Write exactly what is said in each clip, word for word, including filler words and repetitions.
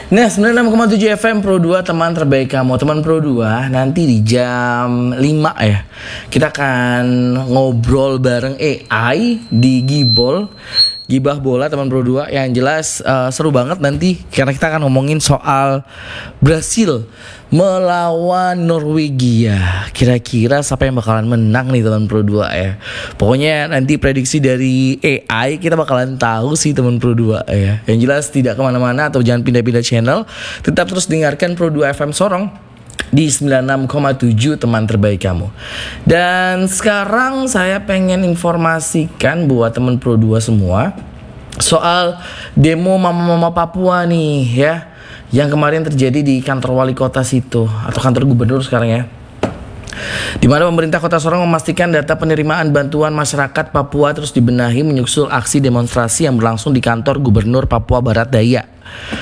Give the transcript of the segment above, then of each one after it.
Nah, sembilan puluh enam koma tujuh F M Pro dua, teman terbaik kamu. Teman Pro dua, nanti di jam lima ya, kita akan ngobrol bareng A I di Gibol Gibah Bola, teman Pro dua. Yang jelas uh, seru banget nanti, karena kita akan ngomongin soal Brasil melawan Norwegia. Kira-kira siapa yang bakalan menang nih, teman Pro dua ya. Pokoknya nanti prediksi dari A I kita bakalan tahu sih, teman Pro dua ya. Yang jelas tidak kemana-mana atau jangan pindah-pindah channel. Tetap terus dengarkan Pro dua F M Sorong di sembilan puluh enam koma tujuh, teman terbaik kamu. Dan sekarang saya pengen informasikan buat teman Pro dua semua soal demo Mama-Mama Papua nih ya, yang kemarin terjadi di kantor wali kota situ, atau kantor gubernur sekarang ya, di mana pemerintah Kota Sorong memastikan data penerimaan bantuan masyarakat Papua terus dibenahi menyusul aksi demonstrasi yang berlangsung di kantor Gubernur Papua Barat Daya.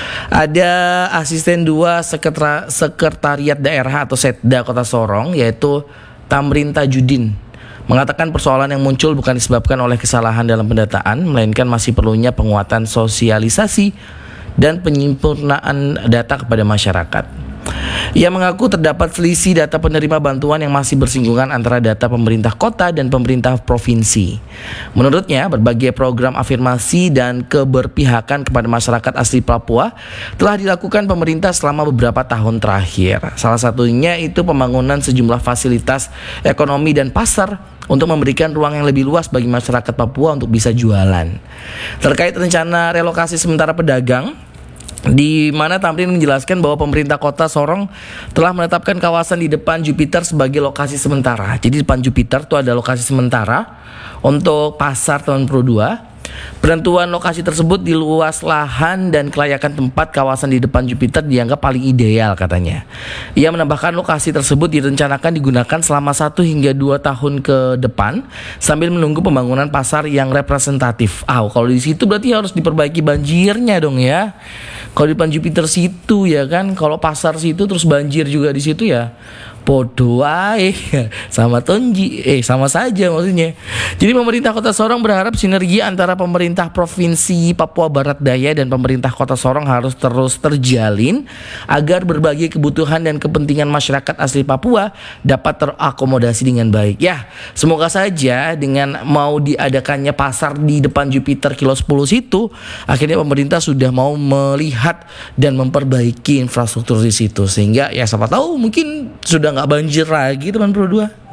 Ada asisten dua sekretari, sekretariat daerah atau Setda Kota Sorong, yaitu Tamrin Tajudin, mengatakan persoalan yang muncul bukan disebabkan oleh kesalahan dalam pendataan, melainkan masih perlunya penguatan sosialisasi dan penyempurnaan data kepada masyarakat. Ia mengaku terdapat selisih data penerima bantuan yang masih bersinggungan antara data pemerintah kota dan pemerintah provinsi. Menurutnya, berbagai program afirmasi dan keberpihakan kepada masyarakat asli Papua telah dilakukan pemerintah selama beberapa tahun terakhir. Salah satunya itu pembangunan sejumlah fasilitas ekonomi dan pasar untuk memberikan ruang yang lebih luas bagi masyarakat Papua untuk bisa jualan. Terkait rencana relokasi sementara pedagang, di mana Tamrin menjelaskan bahwa pemerintah Kota Sorong telah menetapkan kawasan di depan Jupiter sebagai lokasi sementara. Jadi depan Jupiter itu ada lokasi sementara untuk pasar, teman Pro dua. Penentuan lokasi tersebut di luas lahan dan kelayakan tempat kawasan di depan Jupiter dianggap paling ideal, katanya. Ia menambahkan lokasi tersebut direncanakan digunakan selama satu hingga dua tahun ke depan sambil menunggu pembangunan pasar yang representatif. Ah, kalau di situ berarti harus diperbaiki banjirnya dong ya. Kalau di depan Jupiter situ ya kan, kalau pasar situ terus banjir juga di situ ya, podo ae sama Tonji, eh sama saja maksudnya. Jadi pemerintah Kota Sorong berharap sinergi antara pemerintah Provinsi Papua Barat Daya dan pemerintah Kota Sorong harus terus terjalin agar berbagai kebutuhan dan kepentingan masyarakat asli Papua dapat terakomodasi dengan baik. Ya, semoga saja dengan mau diadakannya pasar di depan Jupiter Kilo sepuluh situ, akhirnya pemerintah sudah mau melihat dan memperbaiki infrastruktur di situ, sehingga ya siapa tahu mungkin sudah nggak banjir lagi, teman Pro dua.